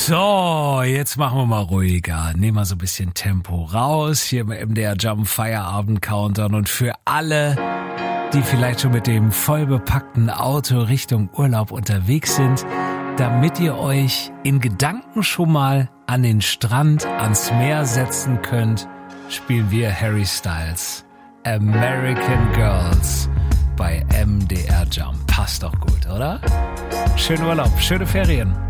So, jetzt machen wir mal ruhiger. Nehmen wir so ein bisschen Tempo raus hier im MDR Jump Feierabend Countdown. Und für alle, die vielleicht schon mit dem vollbepackten Auto Richtung Urlaub unterwegs sind, damit ihr euch in Gedanken schon mal an den Strand, ans Meer setzen könnt, spielen wir Harry Styles American Girls bei MDR Jump. Passt doch gut, oder? Schönen Urlaub, schöne Ferien.